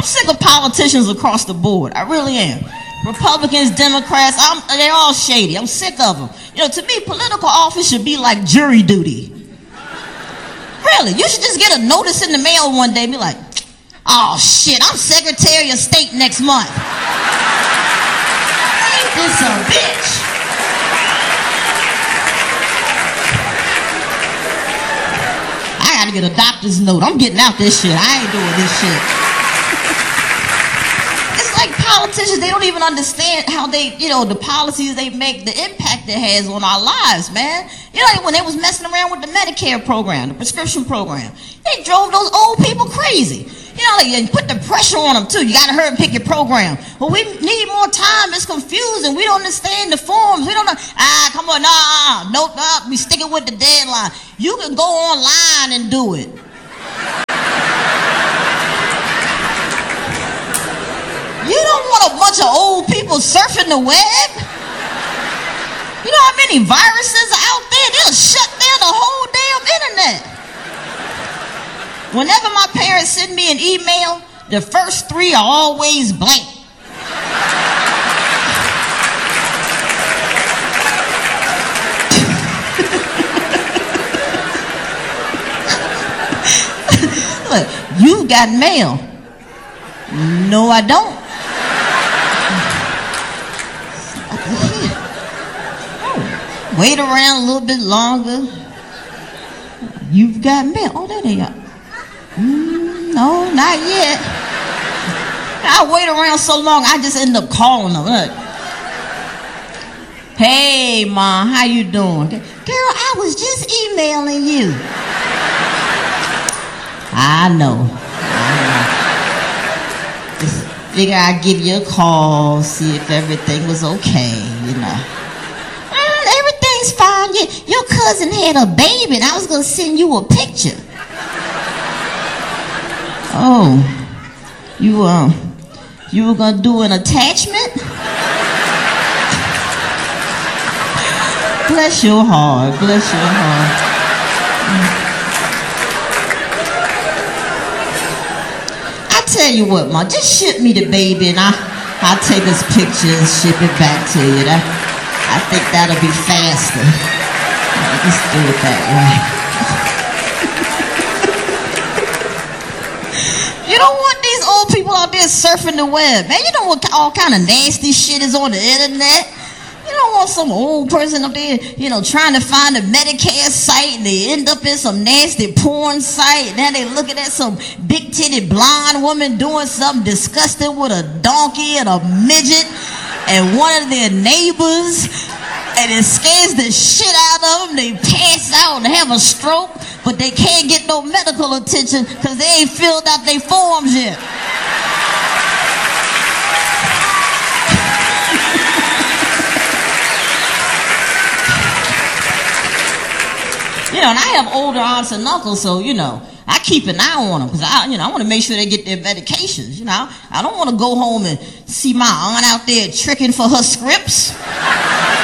sick of politicians across the board. I really am. Republicans, Democrats, they're all shady. I'm sick of them. To me, political office should be like jury duty. Really, you should just get a notice in the mail one day and be like, oh shit, I'm Secretary of State next month. Ain't this a bitch? I gotta get a doctor's note. I'm getting out this shit. I ain't doing this shit. It's like politicians, they don't even understand how they, the policies they make, the impact it has on our lives, man. When they was messing around with the Medicare program, the prescription program, they drove those old people crazy. They put the pressure on them too. You gotta hurry and pick your program. Well, we need more time. It's confusing. We don't understand the forms. We don't know. Come on, nope, we sticking with the deadline. You can go online and do it. You don't want a bunch of old people surfing the web. You know how many viruses are out there? They'll shut down the whole damn internet. Whenever my parents send me an email, the first 3 are always blank. Look, you've got mail. No, I don't. Wait around a little bit longer. You've got mail. Oh, there they are. No, not yet. I wait around so long, I just end up calling them. Look. Hey, Mom, how you doing? Girl, I was just emailing you. I know. Just figure I'd give you a call, see if everything was okay, Everything's fine. Your cousin had a baby, and I was going to send you a picture. Oh, you were gonna do an attachment? Bless your heart, bless your heart. I tell you what, Ma, just ship me the baby and I'll take this picture and ship it back to you. I think that'll be faster. Let's do it that way. You don't want these old people out there surfing the web, man. You know what all kind of nasty shit is on the internet. You don't want some old person up there, trying to find a Medicare site and they end up in some nasty porn site and then they looking at some big-titted blonde woman doing something disgusting with a donkey and a midget and one of their neighbors, and it scares the shit out of them. They pass out and have a stroke, but they can't get no medical attention because they ain't filled out their forms yet. And I have older aunts and uncles, so, I keep an eye on them because I want to make sure they get their medications. I don't want to go home and see my aunt out there tricking for her scripts.